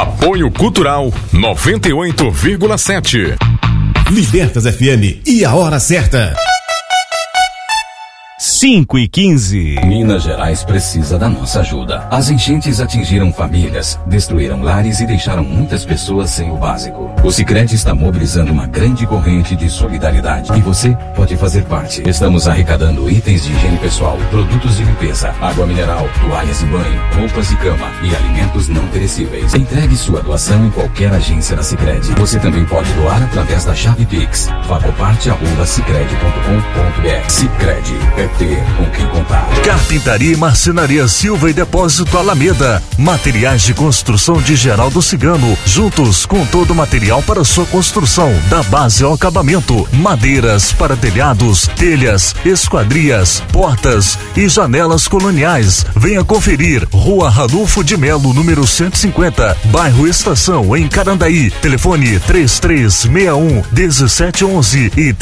Apoio Cultural 98,7. Libertas FM e a hora certa. 5h15. Minas Gerais precisa da nossa ajuda. As enchentes atingiram famílias, destruíram lares e deixaram muitas pessoas sem o básico. O Sicredi está mobilizando uma grande corrente de solidariedade e você pode fazer parte. Estamos arrecadando itens de higiene pessoal, produtos de limpeza, água mineral, toalhas de banho, roupas e cama e alimentos não perecíveis. Entregue sua doação em qualquer agência da Sicredi. Você também pode doar através da chave Pix. Facoparte@sicredi.com.br. Sicredi é ter com quem contar. Carpintaria e Marcenaria Silva e Depósito Alameda. Materiais de construção de Geraldo Cigano, juntos com todo o material para sua construção, da base ao acabamento. Madeiras para telhados, telhas, esquadrias, portas e janelas coloniais. Venha conferir. Rua Ranulfo de Melo, número 150, bairro Estação, em Carandaí. Telefone 3361-1711 e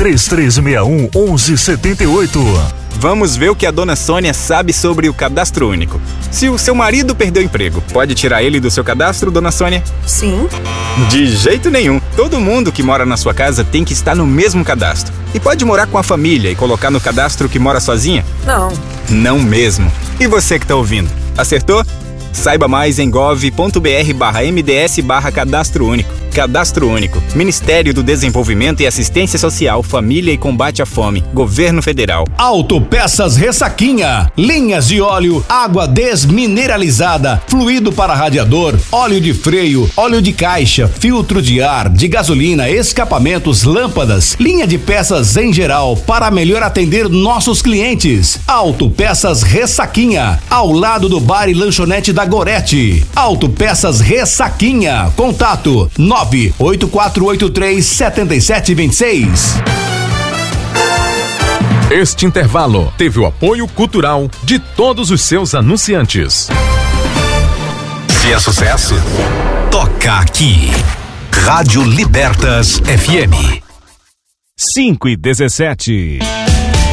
3361-1178. Vamos ver o que a dona Sônia sabe sobre o cadastro único. Se o seu marido perdeu o emprego, pode tirar ele do seu cadastro, dona Sônia? Sim. De jeito nenhum. Todo mundo que mora na sua casa tem que estar no mesmo cadastro. E pode morar com a família e colocar no cadastro que mora sozinha? Não. Não mesmo. E você que tá ouvindo, acertou? Saiba mais em gov.br/mds/cadastro único. Cadastro Único. Ministério do Desenvolvimento e Assistência Social, Família e Combate à Fome. Governo Federal. Autopeças Ressaquinha. Linhas de óleo, água desmineralizada, fluido para radiador, óleo de freio, óleo de caixa, filtro de ar, de gasolina, escapamentos, lâmpadas, linha de peças em geral para melhor atender nossos clientes. Autopeças Ressaquinha, ao lado do bar e lanchonete da Gorete. Autopeças Ressaquinha. Contato 98483-7726. Este intervalo teve o apoio cultural de todos os seus anunciantes. Se é sucesso, toca aqui. Rádio Libertas FM. 5h17.